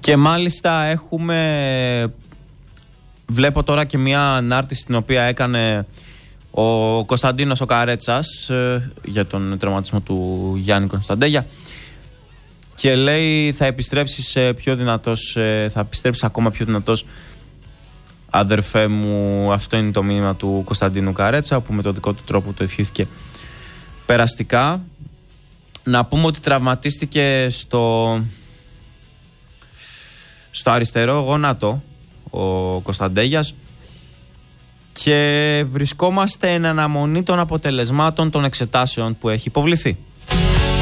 Και μάλιστα βλέπω τώρα και μια ανάρτηση την οποία έκανε ο Κωνσταντίνος ο Καρέτσας για τον τερματισμό του Γιάννη Κωνσταντέγια και λέει θα επιστρέψεις ακόμα πιο δυνατός αδερφέ μου. Αυτό είναι το μήνυμα του Κωνσταντίνου Καρέτσα που με τον δικό του τρόπο το ευχήθηκε περαστικά. Να πούμε ότι τραυματίστηκε στο αριστερό γόνατο ο Κωνσταντέγιας και βρισκόμαστε εν αναμονή των αποτελεσμάτων των εξετάσεων που έχει υποβληθεί.